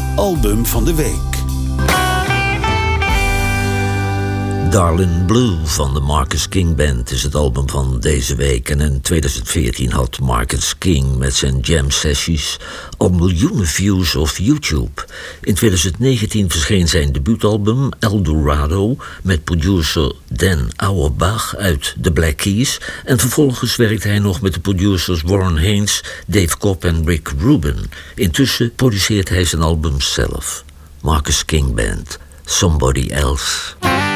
Album van de week. Darlin' Blue van de Marcus King Band is het album van deze week. En in 2014 had Marcus King met zijn jam sessies al miljoenen views op YouTube. In 2019 verscheen zijn debuutalbum El Dorado met producer Dan Auerbach uit The Black Keys. En vervolgens werkte hij nog met de producers Warren Haynes, Dave Cobb en Rick Rubin. Intussen produceert hij zijn albums zelf. Marcus King Band, Somebody Else.